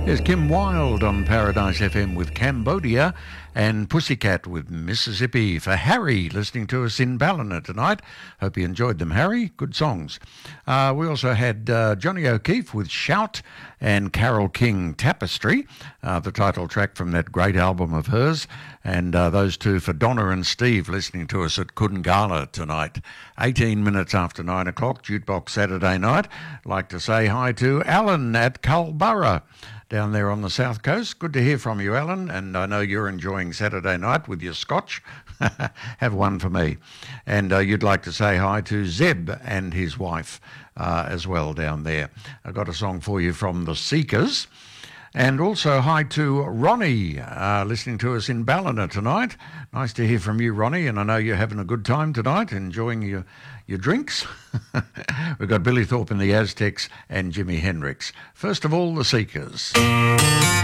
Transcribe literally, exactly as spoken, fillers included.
There's Kim Wilde on Paradise F M with Cambodia and Pussycat with Mississippi. For Harry, listening to us in Ballina tonight. Hope you enjoyed them, Harry. Good songs. Uh, we also had uh, Johnny O'Keefe with Shout and Carole King, Tapestry, uh, the title track from that great album of hers. And uh, those two for Donna and Steve listening to us at Kungala tonight. eighteen minutes after nine o'clock, Jukebox Saturday night. Like to say hi to Alan at Culburra down there on the south coast. Good to hear from you, Alan, and I know you're enjoying Saturday night with your scotch. Have one for me. And uh, you'd like to say hi to Zeb and his wife uh, as well down there. I've got a song for you from The Seekers. And also hi to Ronnie, uh, listening to us in Ballina tonight. Nice to hear from you, Ronnie, and I know you're having a good time tonight, enjoying your, your drinks. We've got Billy Thorpe and the Aztecs and Jimi Hendrix. First of all, The Seekers.